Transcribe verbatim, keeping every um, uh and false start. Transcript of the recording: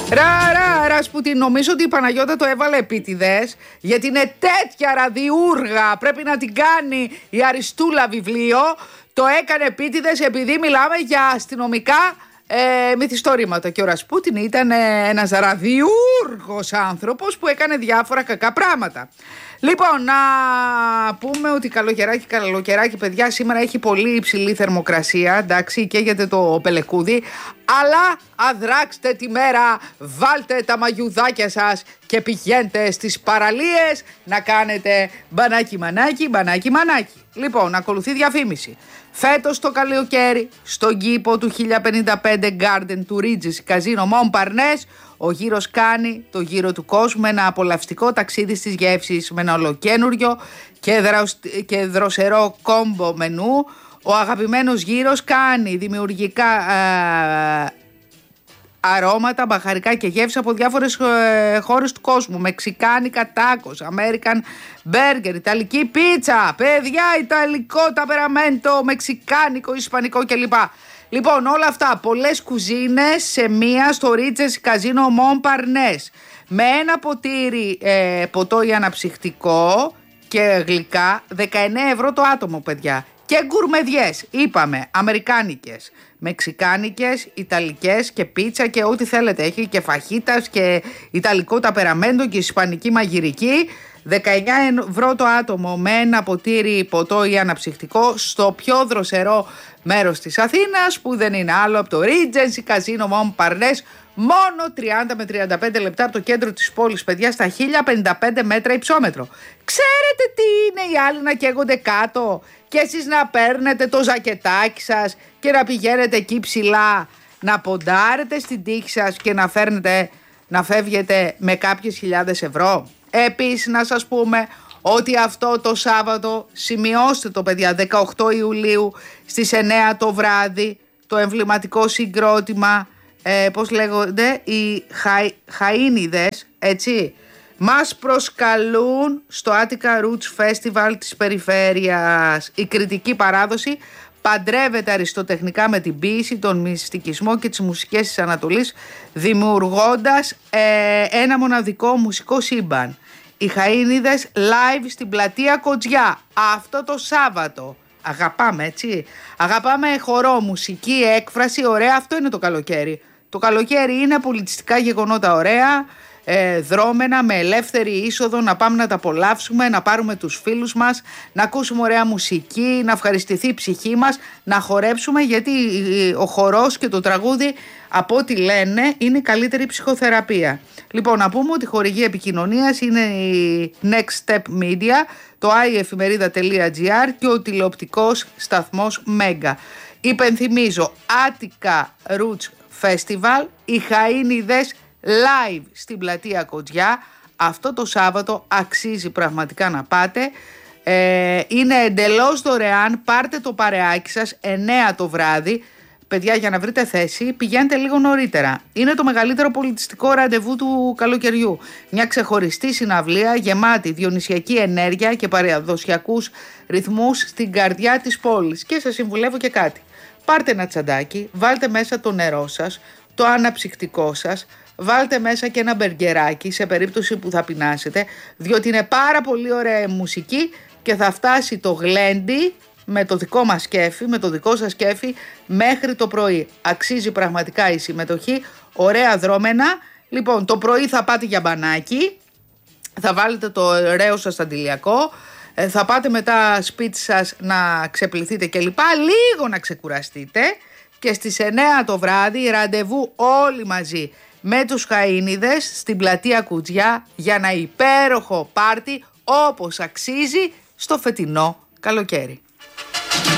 Ρα, ρα, Ρασπουτίν, νομίζω ότι η Παναγιώτα το έβαλε επίτηδες, γιατί είναι τέτοια ραδιούργα. Πρέπει να την κάνει η Αριστούλα βιβλίο. Το έκανε επίτηδες επειδή μιλάμε για αστυνομικά ε, μυθιστορήματα. Και ο Ρασπούτιν ήταν ε, ένας ραδιούργος άνθρωπος που έκανε διάφορα κακά πράγματα. Λοιπόν, να πούμε ότι καλοκαιράκι, καλοκαιράκι, παιδιά, σήμερα έχει πολύ υψηλή θερμοκρασία, εντάξει, καίγεται το πελεκούδι, αλλά αδράξτε τη μέρα, βάλτε τα μαγιουδάκια σας και πηγαίνετε στις παραλίες να κάνετε μπανάκι μανάκι, μπανάκι μανάκι. Λοιπόν, ακολουθεί διαφήμιση. Φέτος το καλοκαίρι, στον κήπο του χίλια πενήντα πέντε Garden του Regency Casino Montparnasse, ο γύρος κάνει το γύρο του κόσμου με ένα απολαυστικό ταξίδι στις γεύσεις, με ένα ολοκένουργιο και, δραουσ... και δροσερό κόμπο μενού. Ο αγαπημένος γύρος κάνει δημιουργικά ε, αρώματα, μπαχαρικά και γεύσεις από διάφορες ε, χώρες του κόσμου. Μεξικάνικα τάκος, American burger, Ιταλική πίτσα, παιδιά, Ιταλικό ταπεραμέντο, Μεξικάνικο, Ισπανικό κλπ. Λοιπόν, όλα αυτά, πολλές κουζίνες σε μία στο Regency Casino Montparnasse. Με ένα ποτήρι ε, ποτό ή αναψυκτικό και γλυκά, δεκαεννέα ευρώ το άτομο, παιδιά. Και γκουρμεδιές, είπαμε, αμερικάνικες, μεξικάνικες, ιταλικές και πίτσα και ό,τι θέλετε. Έχει και φαχίτας και ιταλικό ταπεραμέντο και ισπανική μαγειρική. δεκαεννέα ευρώ το άτομο με ένα ποτήρι ποτό ή αναψυκτικό στο πιο δροσερό μέρος της Αθήνας, που δεν είναι άλλο από το Regency Casino Montparnasse, μόνο τριάντα με τριάντα πέντε λεπτά από το κέντρο της πόλης, παιδιά, στα χίλια πενήντα πέντε μέτρα υψόμετρο. Ξέρετε τι είναι οι άλλοι να καίγονται κάτω και εσείς να παίρνετε το ζακετάκι σας και να πηγαίνετε εκεί ψηλά, να ποντάρετε στην τύχη σας και να φέρνετε, να φεύγετε με κάποιες χιλιάδες ευρώ. Επίσης να σας πούμε ότι αυτό το Σάββατο, σημειώστε το, παιδιά, δεκαοκτώ Ιουλίου στις εννέα το βράδυ, το εμβληματικό συγκρότημα, ε, πώς λέγονται, οι χα, Χαΐνιδες, έτσι, μας προσκαλούν στο Attica Roots Festival της περιφέρειας. Η κριτική παράδοση παντρεύεται αριστοτεχνικά με την ποίηση, τον μυστικισμό και τις μουσικές της Ανατολής, δημιουργώντας ε, ένα μοναδικό μουσικό σύμπαν. Οι Χαΐνιδες live στην πλατεία Κοτζιά αυτό το Σάββατο. Αγαπάμε, έτσι. Αγαπάμε χορό, μουσική, έκφραση, ωραία. Αυτό είναι το καλοκαίρι. Το καλοκαίρι είναι πολιτιστικά γεγονότα ωραία, ε, δρόμενα, με ελεύθερη είσοδο, να πάμε να τα απολαύσουμε, να πάρουμε τους φίλους μας, να ακούσουμε ωραία μουσική, να ευχαριστηθεί η ψυχή μας, να χορέψουμε, γιατί ο χορός και το τραγούδι, από ό,τι λένε, είναι η καλύτερη ψυχοθεραπεία. Λοιπόν, να πούμε ότι η χορηγή επικοινωνίας είναι η Next Step Media, το iefημερίδα.gr και ο τηλεοπτικός σταθμός Mega. Υπενθυμίζω, Attica Roots Festival, οι Χαΐνιδες live στην πλατεία Κοτζιά αυτό το Σάββατο, αξίζει πραγματικά να πάτε. Ε, είναι εντελώς δωρεάν, πάρτε το παρεάκι σας εννέα το βράδυ. Παιδιά, για να βρείτε θέση πηγαίνετε λίγο νωρίτερα. Είναι το μεγαλύτερο πολιτιστικό ραντεβού του καλοκαιριού. Μια ξεχωριστή συναυλία γεμάτη διονυσιακή ενέργεια και παραδοσιακούς ρυθμούς στην καρδιά της πόλης. Και σας συμβουλεύω και κάτι. Πάρτε ένα τσαντάκι, βάλτε μέσα το νερό σας, το αναψυκτικό σας, βάλτε μέσα και ένα μπεργκεράκι σε περίπτωση που θα πεινάσετε, διότι είναι πάρα πολύ ωραία μουσική και θα φτάσει το γλέντι με το δικό μας σκέφι, με το δικό σας σκέφι μέχρι το πρωί. Αξίζει πραγματικά η συμμετοχή, ωραία δρόμενα. Λοιπόν, το πρωί θα πάτε για μπανάκι, θα βάλετε το ρέο σας αντιλιακό, θα πάτε μετά σπίτι σας να ξεπληθείτε κλπ. Λίγο να ξεκουραστείτε και στις εννέα το βράδυ ραντεβού όλοι μαζί με τους Χαΐνιδες στην πλατεία Κουτζιά για ένα υπέροχο πάρτι όπως αξίζει στο φετινό καλοκαίρι.